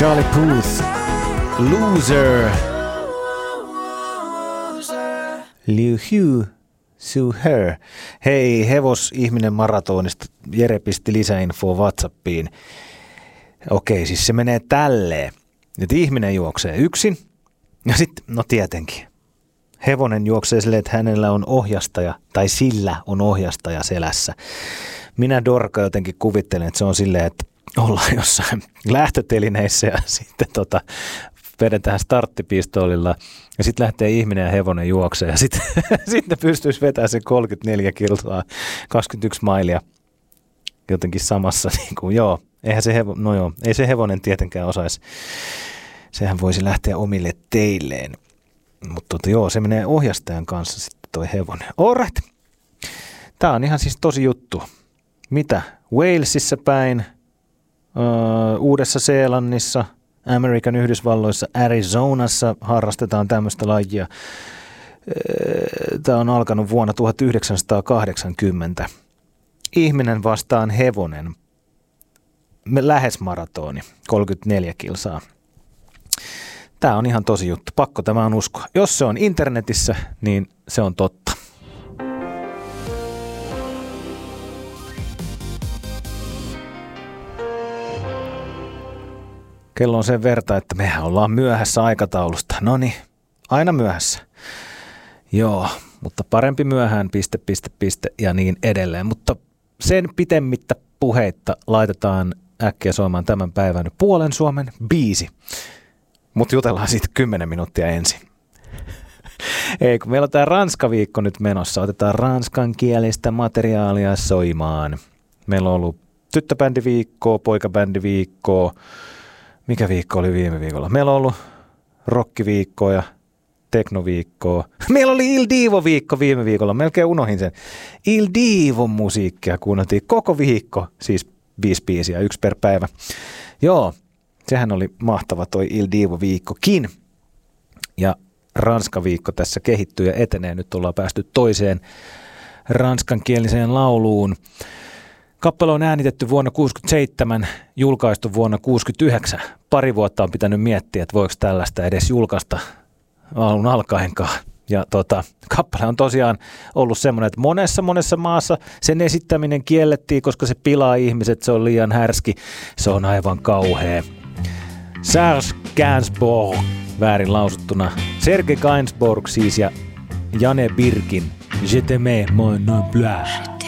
Charlie Puth, Loser. Liu Hu, Sue Her. Hei, hevosihminen maratonista. Jere pisti lisäinfoa WhatsAppiin. Okei, siis se menee tälleen. Nyt ihminen juoksee yksin. Ja sitten, no tietenkin. Hevonen juoksee silleen, että hänellä on ohjastaja, tai sillä on ohjastaja selässä. Minä dorka jotenkin kuvittelen, että se on silleen, että ollaan jossain lähtötelineissä ja sitten vedetään starttipistoolilla ja sitten lähtee ihminen ja hevonen juoksee ja sitten ne pystyisi vetämään sen 34 kilsaa, 21 mailia jotenkin samassa, niin kuin, joo, ei se hevonen tietenkään osaisi, sehän voisi lähteä omille teilleen, mutta joo, se menee ohjastajan kanssa sitten toi hevonen. Alright, tää on ihan siis tosi juttu. Mitä? Walesissa päin, Uudessa-Seelannissa, Amerikan Yhdysvalloissa, Arizonassa harrastetaan tämmöistä lajia. Tämä on alkanut vuonna 1980. Ihminen vastaan hevonen. Lähes maratoni, 34 kilsaa. Tämä on ihan tosi juttu. Pakko tämä on uskoa. Jos se on internetissä, niin se on totta. Kello on sen verta, että mehän ollaan myöhässä aikataulusta. Noniin, aina myöhässä. Joo, mutta parempi myöhään, piste ja niin edelleen. Mutta sen pitemmittä puheitta laitetaan äkkiä soimaan tämän päivän Puolen Suomen biisi. Mutta jutellaan siitä 10 minuuttia ensin. Ei, kun meillä on tämä Ranska-viikko nyt menossa. Otetaan ranskankielistä materiaalia soimaan. Meillä on ollut tyttöbändiviikkoa, poikabändiviikkoa. Mikä viikko oli viime viikolla? Meillä on ollut rockiviikkoa ja teknoviikkoa. Meillä oli Il Divo-viikko viime viikolla. Melkein unohin sen. Il Divon musiikkia kuunneltiin koko viikko. Siis 5 biisiä, 1 per päivä. Joo, sehän oli mahtava toi Il Divo-viikkokin. Ja Ranska-viikko tässä kehittyy ja etenee. Nyt ollaan päästy toiseen ranskankieliseen lauluun. Kappale on äänitetty vuonna 1967, julkaistu vuonna 1969. Pari vuotta on pitänyt miettiä, että voiko tällaista edes julkaista alun alkaenkaan. Ja kappale on tosiaan ollut semmoinen, että monessa maassa sen esittäminen kiellettiin, koska se pilaa ihmiset, se on liian härski, se on aivan kauhea. Serge Gainsbourg, väärin lausuttuna. Serge Gainsbourg siis ja Jane Birkin. Je t'aimais, mon non plus.